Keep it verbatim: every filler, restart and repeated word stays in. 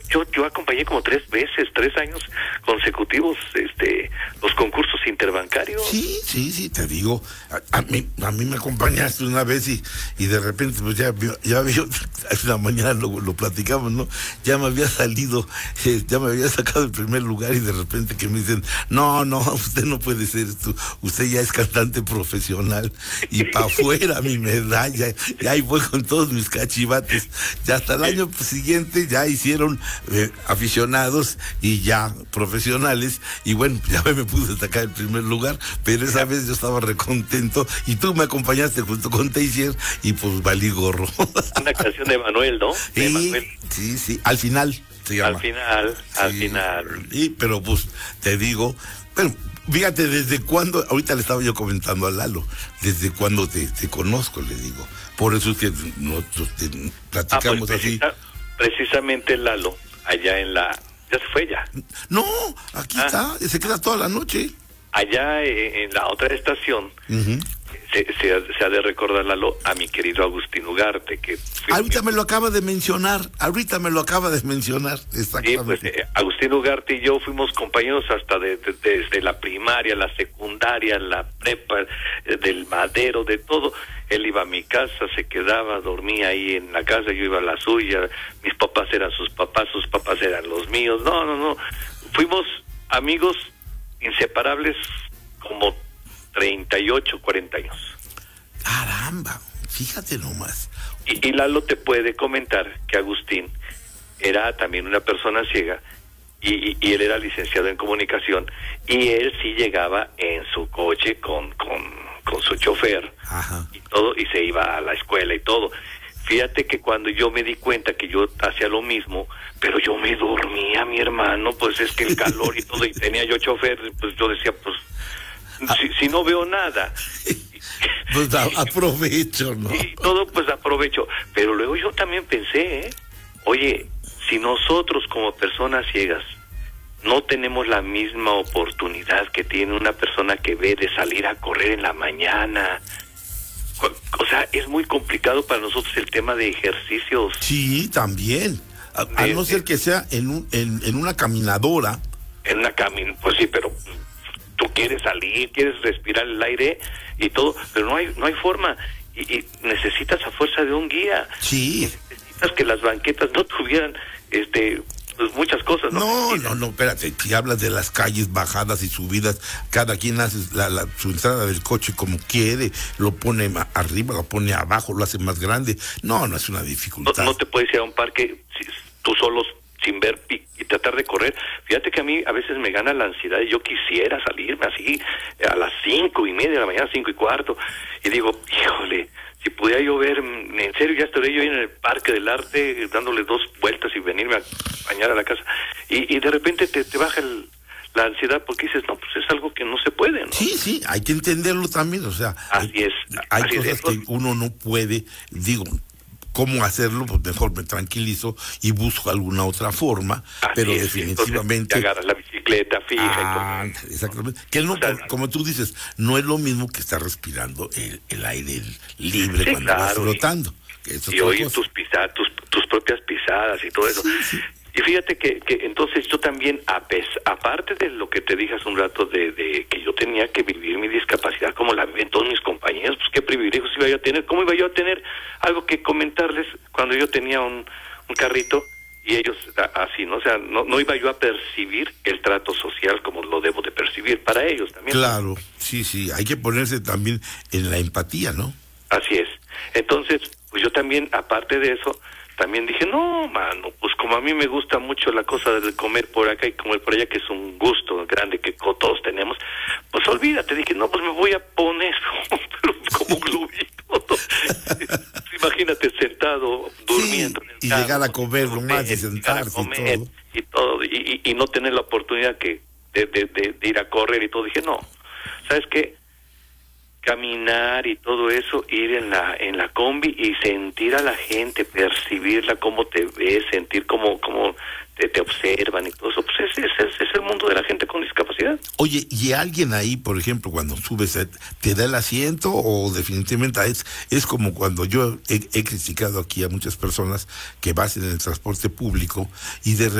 yo yo acompañé como tres veces, tres años consecutivos, este, los concursos interbancarios. Sí, sí, sí, te digo, a, a mí a mí me acompañaste una vez y, y de repente, pues ya, ya vio, la mañana lo, lo platicamos, ¿no? Ya me había salido, eh, ya me había sacado el primer lugar y de repente que me dicen, no, no, usted no puede ser esto, usted ya es cantante profesional y para afuera mi medalla, y ahí voy con todos mis cachivates. Ya hasta el año siguiente ya hicieron eh, aficionados y ya profesionales, y bueno, ya me pude sacar el primer lugar, pero esa vez yo estaba recontento y tú me acompañaste junto con Teixier y pues valí gorro. Una canción de Manuel, ¿no? De Sí, Manuel. sí, sí, al final se llama. Al final, al Sí, final. Y, pero pues te digo, bueno, fíjate, ¿desde cuándo? Ahorita le estaba yo comentando a Lalo, ¿desde cuándo te, te conozco? Le digo. Por eso es que nosotros te platicamos ah, pues, así. Precisa, precisamente Lalo, allá en la... Ya se fue ya. No, aquí ah. está, se queda toda la noche. Allá eh, en la otra estación, uh-huh. se, se, se ha de recordar, Lalo, a mi querido Agustín Ugarte, que... Ahorita mi... me lo acaba de mencionar, ahorita me lo acaba de mencionar, exactamente. Sí, pues eh, Agustín Ugarte y yo fuimos compañeros hasta de, de, desde la primaria, la secundaria, la prepa, eh, del Madero, de todo. Él iba a mi casa, se quedaba, dormía ahí en la casa, yo iba a la suya, mis papás eran sus papás, sus papás eran los míos. No, no, no, fuimos amigos inseparables como treinta y ocho, cuarenta años. Caramba, fíjate nomás. Y, y Lalo te puede comentar que Agustín era también una persona ciega y, y, y él era licenciado en comunicación y él sí llegaba en su coche con, con, con su chofer. Ajá. Y todo, y se iba a la escuela y todo. Fíjate que cuando yo me di cuenta que yo hacía lo mismo, pero yo me dormía, mi hermano, pues es que el calor y todo, y tenía yo chofer, pues yo decía, pues, ah. si, si no veo nada... Pues a, aprovecho, ¿no? Y todo, pues aprovecho. Pero luego yo también pensé, ¿eh? Oye, si nosotros como personas ciegas no tenemos la misma oportunidad que tiene una persona que ve de salir a correr en la mañana... O sea, es muy complicado para nosotros el tema de ejercicios. Sí, también. A, a no ser que sea en, un, en, en una caminadora. En una caminadora, pues sí, pero tú quieres salir, quieres respirar el aire y todo, pero no hay no hay forma. Y, y necesitas a fuerza de un guía. Sí. Y necesitas que las banquetas no tuvieran este pues muchas cosas, ¿no? No, no, no, espérate, si hablas de las calles bajadas y subidas, cada quien hace la, la, su entrada del coche como quiere, lo pone arriba, lo pone abajo, lo hace más grande. No, no es una dificultad. No, no te puedes ir a un parque si, tú solos sin ver y, y tratar de correr. Fíjate que a mí a veces me gana la ansiedad y yo quisiera salirme así a las cinco y media de la mañana, cinco y cuarto, y digo, híjole, si pudiera yo ver, en serio, ya estaría yo en el Parque del Arte dándole dos vueltas y venirme a bañar a la casa. Y, y de repente te, te baja el, la ansiedad porque dices, no, pues es algo que no se puede, ¿no? Sí, sí, hay que entenderlo también, o sea. Así hay, es. Hay así cosas es. que uno no puede, digo, ¿cómo hacerlo? Pues mejor me tranquilizo y busco alguna otra forma, así pero es, definitivamente... Te agarras la bicicleta fija ah, y todo. Exactamente. Que no, o sea, como tú dices, no es lo mismo que estar respirando el, el aire libre sí, cuando claro, vas flotando. Que es y oír tus, pisa, tus, tus propias pisadas y todo eso. Sí, sí. Y fíjate que, que entonces yo también, a pes, aparte de lo que te dije hace un rato, de, de que yo tenía que vivir mi discapacidad como la viven todos mis compañeros, pues qué privilegios iba yo a tener, cómo iba yo a tener algo que comentarles cuando yo tenía un, un carrito y ellos así, ¿no? O sea, no, no iba yo a percibir el trato social como lo debo de percibir para ellos también. Claro, sí, sí, hay que ponerse también en la empatía, ¿no? Así es. Entonces, pues yo también, aparte de eso, también dije, no, mano, pues como a mí me gusta mucho la cosa de comer por acá y comer por allá, que es un gusto grande que todos tenemos, pues olvídate, dije, no, pues me voy a poner como un globito. Imagínate sentado, durmiendo. Sí, en el y carro, llegar a comer nomás y sentarse comer, y todo. Y, todo y, y, y no tener la oportunidad que de, de, de, de ir a correr y todo. Dije, no, ¿sabes qué? Caminar y todo eso, ir en la en la combi y sentir a la gente, percibirla, cómo te ves, sentir cómo, cómo te, te observan y todo eso, pues ese, ese, ese es el mundo de la gente con discapacidad. Oye, ¿y alguien ahí, por ejemplo, cuando subes, te da el asiento o definitivamente es, es como cuando yo he, he criticado aquí a muchas personas que vas en el transporte público y de